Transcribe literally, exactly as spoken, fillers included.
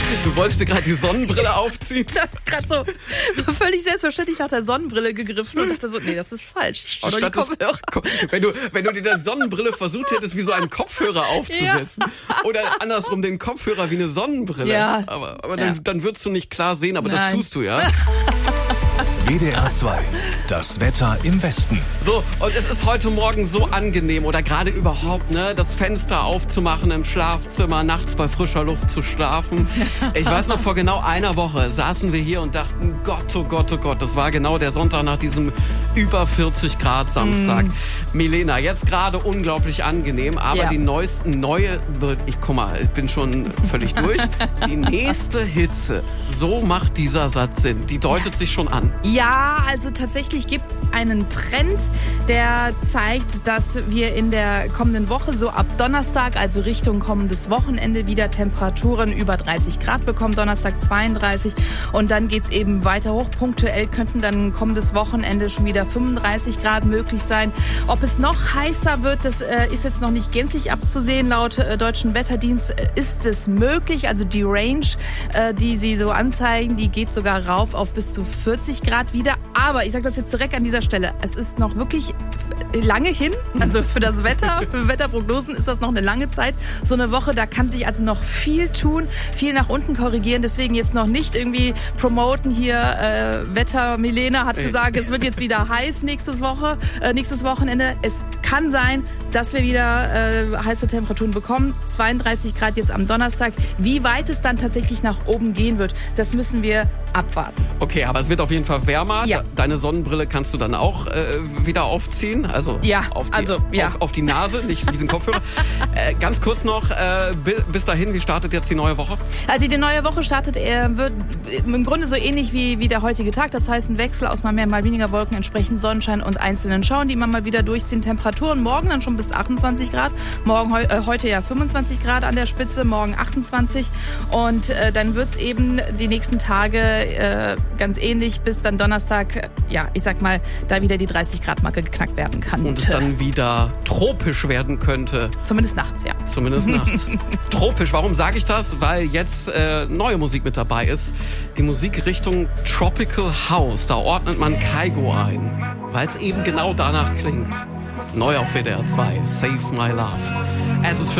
Du wolltest dir gerade die Sonnenbrille aufziehen? Ich habe gerade so völlig selbstverständlich nach der Sonnenbrille gegriffen und dachte so, nee, das ist falsch. Schau doch die Kopfhörer. Des, wenn du, wenn du dir der Sonnenbrille versucht hättest, wie so einen Kopfhörer aufzusetzen. Ja. Oder andersrum den Kopfhörer wie eine Sonnenbrille. Ja. Aber, aber dann, ja. dann würdest du nicht klar sehen, aber Nein. das tust du, ja? W D R zwei, das Wetter im Westen. So, und es ist heute Morgen so angenehm oder gerade überhaupt, ne, das Fenster aufzumachen im Schlafzimmer, nachts bei frischer Luft zu schlafen. Ich weiß noch, vor genau einer Woche saßen wir hier und dachten, Gott, oh Gott, oh Gott, das war genau der Sonntag nach diesem über vierzig Grad Samstag. Mm. Milena, jetzt gerade unglaublich angenehm, aber ja. die neuesten, neue, ich guck mal, ich bin schon völlig durch, die nächste Hitze, so macht dieser Satz Sinn, die deutet ja. sich schon an. Ja, also tatsächlich gibt's einen Trend, der zeigt, dass wir in der kommenden Woche so ab Donnerstag, also Richtung kommendes Wochenende, wieder Temperaturen über dreißig Grad bekommen. Donnerstag zweiunddreißig und dann geht's eben weiter hoch. Punktuell könnten dann kommendes Wochenende schon wieder fünfunddreißig Grad möglich sein. Ob es noch heißer wird, das äh, ist jetzt noch nicht gänzlich abzusehen. Laut äh, Deutschen Wetterdienst äh, ist es möglich. Also die Range, äh, die sie so anzeigen, die geht sogar rauf auf bis zu vierzig Grad wieder. Aber ich sage das jetzt direkt an dieser Stelle. Es ist noch wirklich lange hin. Also für das Wetter, für Wetterprognosen ist das noch eine lange Zeit. So eine Woche, da kann sich also noch viel tun, viel nach unten korrigieren. Deswegen jetzt noch nicht irgendwie promoten hier. Äh, Wetter, Milena hat gesagt, es wird jetzt wieder heiß nächstes Woche, äh, nächstes Wochenende. Es kann sein, dass wir wieder äh, heiße Temperaturen bekommen. zweiunddreißig Grad jetzt am Donnerstag. Wie weit es dann tatsächlich nach oben gehen wird, das müssen wir abwarten. Okay, aber es wird auf jeden Fall wärmer. Ja. Deine Sonnenbrille kannst du dann auch äh, wieder aufziehen. Also, ja, auf, die, also ja. auf, auf die Nase, nicht diesen Kopfhörer. äh, ganz kurz noch, äh, bis dahin, wie startet jetzt die neue Woche? Also die neue Woche startet äh, wird im Grunde so ähnlich wie, wie der heutige Tag. Das heißt ein Wechsel aus mal mehr, mal weniger Wolken, entsprechend Sonnenschein und einzelnen Schauern, die immer mal wieder durchziehen. Temperaturen morgen dann schon bis achtundzwanzig Grad. Morgen heu, äh, heute ja fünfundzwanzig Grad an der Spitze, morgen achtundzwanzig. Und äh, dann wird's eben die nächsten Tage äh, ganz ähnlich, bis dann Donnerstag, ja, ich sag mal, da wieder die dreißig Grad Marke geknackt werden kann. Und es dann wieder tropisch werden könnte. Zumindest nachts, ja. Zumindest nachts. Tropisch, warum sage ich das? Weil jetzt äh, neue Musik mit dabei ist. Die Musikrichtung Tropical House. Da ordnet man Kygo ein. Weil es eben genau danach klingt. Neu auf W D R zwei. Save My Love. Es ist